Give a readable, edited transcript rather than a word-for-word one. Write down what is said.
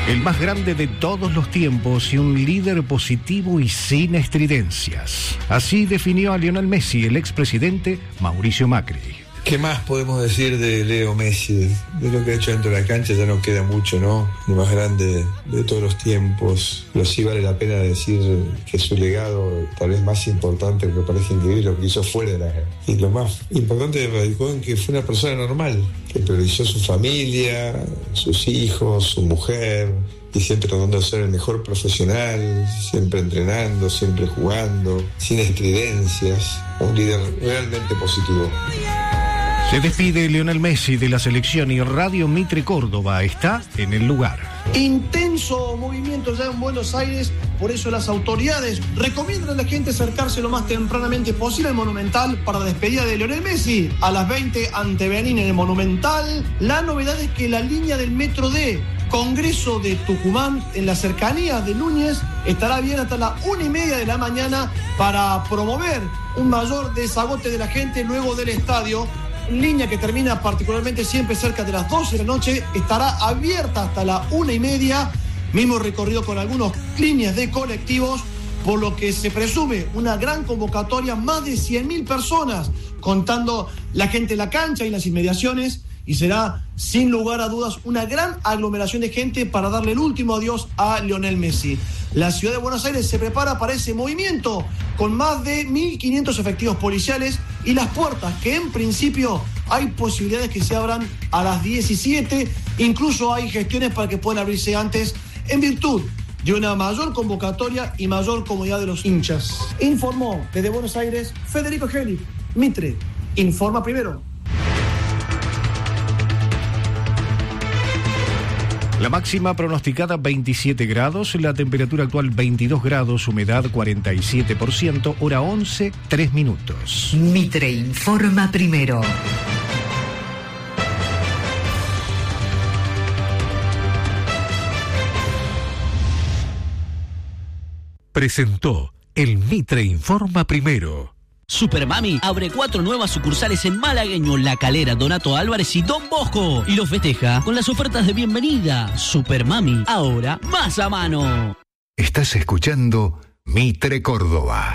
El más grande de todos los tiempos y un líder positivo y sin estridencias. Así definió a Lionel Messi el expresidente Mauricio Macri. ¿Qué más podemos decir de Leo Messi? De lo que ha hecho dentro de la cancha ya no queda mucho, ¿no? El más grande de todos los tiempos. Pero sí vale la pena decir que su legado, tal vez más importante, que parece increíble, lo que hizo fuera de la... Y lo más importante radicó en que fue una persona normal, que priorizó su familia, sus hijos, su mujer, y siempre tratando de ser el mejor profesional, siempre entrenando, siempre jugando, sin estridencias. Un líder realmente positivo. Se despide Lionel Messi de la selección y Radio Mitre Córdoba está en el lugar. Intenso movimiento ya en Buenos Aires, por eso las autoridades recomiendan a la gente acercarse lo más tempranamente posible al Monumental para la despedida de Lionel Messi. A las 20 ante Benín en el Monumental. La novedad es que la línea del Metro D, Congreso de Tucumán, en las cercanías de Núñez, estará bien hasta las 1:30 de la mañana para promover un mayor desagote de la gente luego del estadio. Línea que termina particularmente siempre cerca de las 12 de la noche, estará abierta hasta las 1:30, mismo recorrido con algunas líneas de colectivos, por lo que se presume una gran convocatoria, más de 100.000 personas, contando la gente en la cancha y las inmediaciones, y será sin lugar a dudas una gran aglomeración de gente para darle el último adiós a Lionel Messi. La ciudad de Buenos Aires se prepara para ese movimiento con más de 1.500 efectivos policiales y las puertas que en principio hay posibilidades que se abran a las 17, incluso hay gestiones para que puedan abrirse antes en virtud de una mayor convocatoria y mayor comodidad de los hinchas. Informó desde Buenos Aires Federico Geli. Mitre informa primero. La máxima pronosticada 27 grados, la temperatura actual 22 grados, humedad 47%, hora 11, 3 minutos. Mitre informa primero. Presentó el Mitre informa primero. Supermami abre 4 nuevas sucursales en Malagueño, La Calera, Donato Álvarez y Don Bosco. Y los festeja con las ofertas de bienvenida. Supermami, ahora más a mano. Estás escuchando Mitre Córdoba.